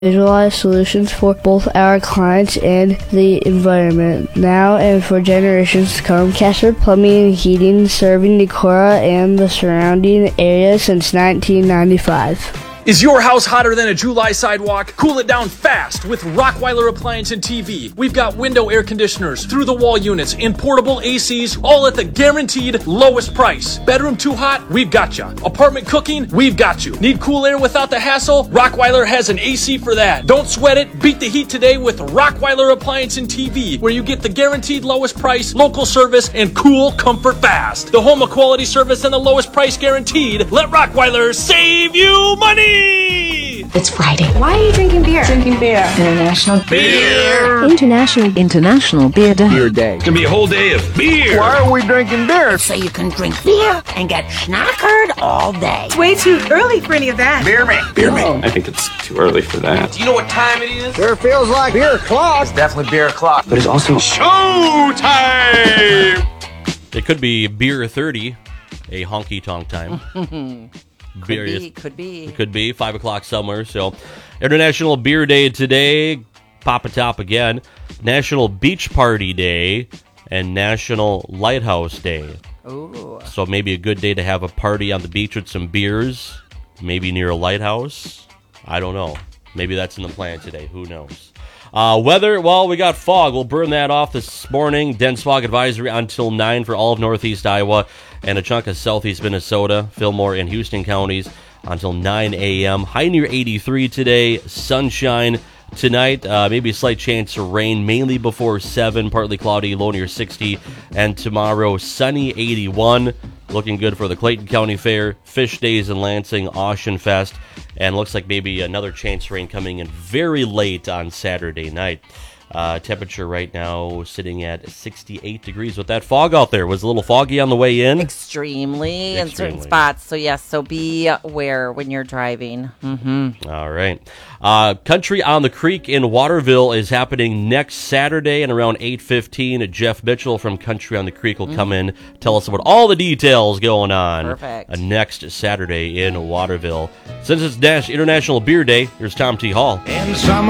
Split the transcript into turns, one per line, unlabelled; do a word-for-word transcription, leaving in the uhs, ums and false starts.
Visualize solutions for both our clients and the environment, now and for generations to come. Casper Plumbing and Heating, serving Decorah and the surrounding area since nineteen ninety-five.
Is your house hotter than a July sidewalk? Cool it down fast with Rockwyler Appliance and T V. We've got window air conditioners, through-the-wall units, and portable A Cs, all at the guaranteed lowest price. Bedroom too hot? We've got you. Apartment cooking? We've got you. Need cool air without the hassle? Rockwyler has an A C for that. Don't sweat it. Beat the heat today with Rockwyler Appliance and T V, where you get the guaranteed lowest price, local service, and cool comfort fast. The home of quality service and the lowest price guaranteed. Let Rockwyler save you money!
It's Friday.
Why are you drinking beer?
Drinking beer. International
Beer!
International International Beer Day.
Beer Day.
It's gonna be a whole day of beer!
Why are we drinking beer?
So you can drink beer and get schnockered all day.
It's way too early for any of that.
Beer me.
Beer me.
I think it's too early for that.
Do you know what time it is?
Sure feels like beer o'clock.
It's definitely beer o'clock.
But it's also
Showtime!
It could be beer thirty, a honky-tonk time.
Could
Beer
be,
is-
could be.
It could be five o'clock somewhere. So, International Beer Day today. Pop a top again. National Beach Party Day and National Lighthouse Day.
Ooh.
So maybe a good day to have a party on the beach with some beers, maybe near a lighthouse. I don't know. Maybe that's in the plan today. Who knows? Uh, weather, well, we got fog. We'll burn that off this morning. Dense fog advisory until nine for all of northeast Iowa and a chunk of southeast Minnesota, Fillmore, and Houston counties until nine a.m. High near eighty-three today. Sunshine tonight. Uh, maybe a slight chance of rain, mainly before seven. Partly cloudy, low near sixty. And tomorrow, sunny eighty-one. Looking good for the Clayton County Fair, Fish Days in Lansing, Ocean Fest. And looks like maybe another chance of rain coming in very late on Saturday night. Uh, temperature right now sitting at sixty-eight degrees with that fog out there. Was a little foggy on the way in.
Extremely, in certain
Extremely.
spots. So, yes, so be aware when you're driving. Mm-hmm.
All right. Uh, Country on the Creek in Waterville is happening next Saturday and around eight fifteen. Jeff Mitchell from Country on the Creek will come in, tell us about all the details going on
Perfect.
uh, next Saturday in Waterville. Since it's Nash- International Beer Day, here's Tom T. Hall.
And some